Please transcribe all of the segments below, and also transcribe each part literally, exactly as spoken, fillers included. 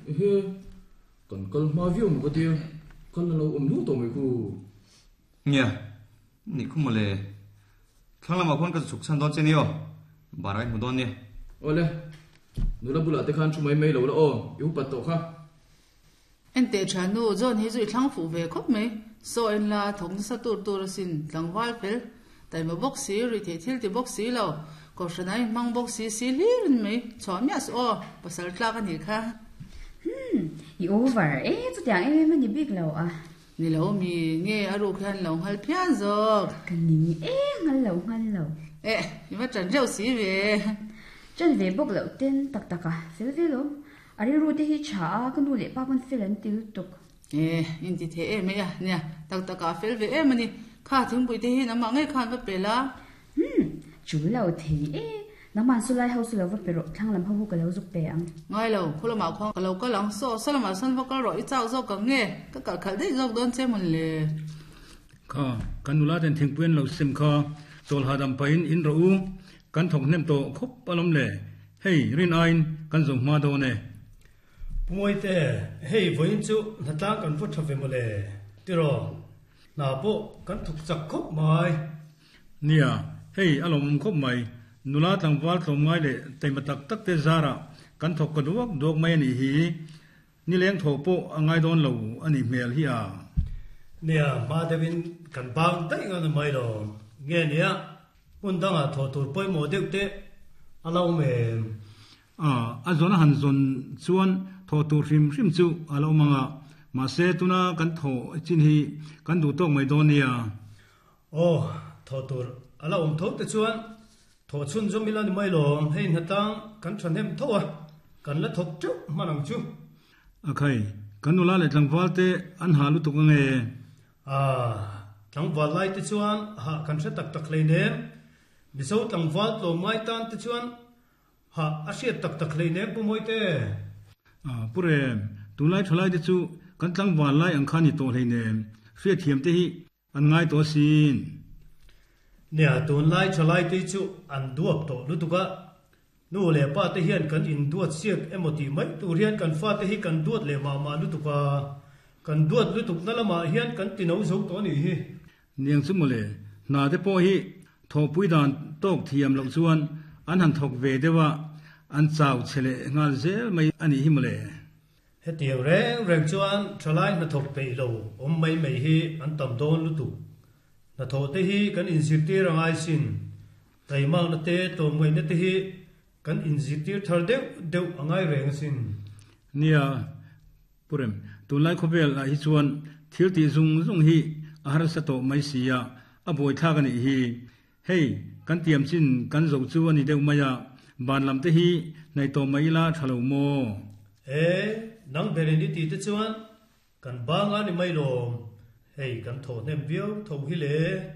he còn con ma viu một cái tiêu con là ôm nút tổ mấy cô nhỉ nị không mà lệ khang làm mà con cái sụp san đón trên nhiều bà nói một đón nhỉ ole nụ là bula te khan chu mai mai lo lo o yu pat to kha anh tệ trả nô John hi zui thang phụ về khóc mấy so anh là thống sa tur tur sin lang wal fel tại mà bốc xí rồi thì thiếu thì bốc xí lâu có sự này mang bốc xí xí liền mấy chó mẹ so pasal tla cái gì kha hmm i over eh tu tiang em em ni big lo à ni lo mi nghe aru khan lo hal pian zo kan ni eh ngal lo ngal lo eh ni ma chan rau xí về chân về bốc lo tên tak tak à fel fel lo ari ru te hi cha kan du le pa kan fel an til tuk eh in ti the em ya nha tak tak ka fel về em ni kha thing bui te hi na ma ngai khan ba pe la hmm chu lo thi eh na man su lai house lo va pero thang lam hu ka lo zuk pe ang ngai lo khula ma khong ka lo ka lang so so ma san va ka ro i chao zo ka nge ka ka khal dei zo don che mun le kha kanula den thingpuen lo sim kha tol hadam pain in ro u kan thok nem to khop palom le hey rin ain kan zong ma do ne pumoi te hey voin chu nata kan fu thave mole tiro na po kan thuk chak khop mai nia hey alom khop mai nula tang wal thom mai le te matak tak te zara kan thok ka duak dok mai ni hi ni leng tho po angai don lo ani mel hi a nia ma devin kan bang dai ngan mai lo nge nia pun danga tho tur poi mo deu te alo me a azon han zon chuan tho tur rim rim chu alo manga ma se tuna kan tho chin hi kan du tok mai don nia o tho tur alo om thok te chuan tho chun zo milan mai lo hei natang kan than hem tho a kan la thok chu manang chu akai kanula le tlangwal te an halu tuk nge à tlangwal lai te chuan ha kan se tak tak leine biso tlangwal lo mai tan te chuan ha a se tak tak leine pumoi te a pure tunlai thlai te chu kan tlangwal lai ang khani to leine ria thiam te hi an ngai to sin nia tun lai chalai te chu an duap to lutuka nu le pa te hian kan in duat siak emoti mai tu rian kan fa te hi kan duat le ma ma lutuka kan duat lutuk na lama hian kan tinau zo to ni hi niang chu mole na te po hi tho pui dan tok thiam lo chuan an han thok ve dewa an chau chele ngal zel mai ani hi mole he tiang reng reng chuan chalai na thok pe lo om mai mai hi an tam don lutuk na tho te hi kan in sirti rangai sin tai mang na te to mai na te hi kan in sirti thar deu deu angai reng sin nia purem tunlai khobel la hi chuan thil ti zung zung hi ahar sa to mai sia aboi tha kan hi hey kan tiam chin kan zo chu ani deu maya ban lam te hi nai to mai la thalo mo e nang bereni ti te chuan kan banga ni mai lo hey kan tho nem viau tho hi le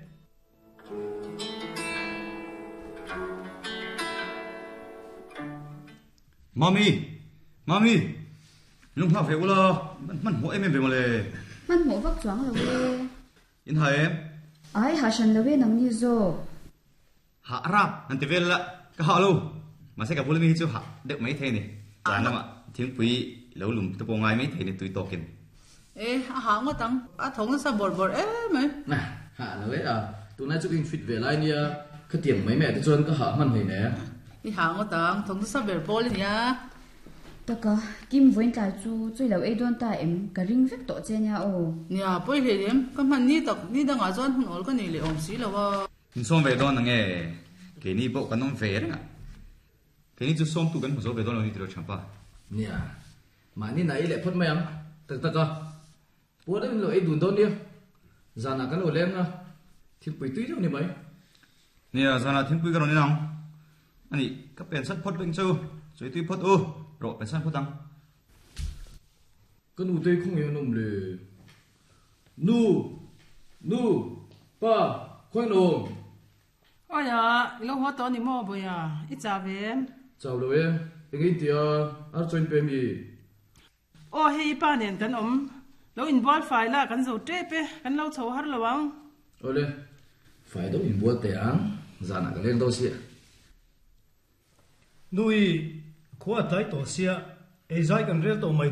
mami mami lung thao về u lo man ho em em về mà lệ man mo vak chuang lo we in hai em ai ha shan lo we nam ni zo hạ ra anh ti về la cái họ luôn mà sẽ gặp bố mi chứ hạ được mấy thế này chán lắm ạ tiếng quý lâu lùng tôi ngay mấy thế này tôi to kinh ê hả ngó tăng à thống sa bột bột ê mấy nè hạ là đấy à tụi nay chụp hình fit về lại nia cái tiệm mấy mẹ tôi chôn cái hạ man này nè đi hả ngó tăng thống sa bột bột lên nhá taka kim voin ta chu chui lo ei don ta em ka ring vek to che nya o nhà bôi hệ điểm cái man ni tak ni đang ở zon hôn cái này lệ om xí là wa mình xóm về đó là nghe cái này bộ cái nó về đấy cái này chú xóm tụ cái một số về đó là đi từ chẳng phải nè mà ni này lệ phật mày am tak tak à bố đấy mình lo ei đun don đi giờ nào cái lo lên na thì bụi túi đâu nè mấy nè giờ là thiên quý cái đó như nào anh đi các bên sắt phật bên châu rồi tuy phật ô rồi bên sắt phật tăng cái nụ tây không hiểu nôm lệ nu nu ba khoan nôm ôi à lâu hóa to ni mò bồi à ít trả về chào rồi em anh ấy tia ăn chơi bê mi ô hi ba nền kan om lâu involve phải là kan dầu trép pe kan lâu chầu hát lâu ang ôi lên phải đâu mình buat teh ang giờ nào cái lên đâu xí nui khua tai to sia e zai kan rel to mai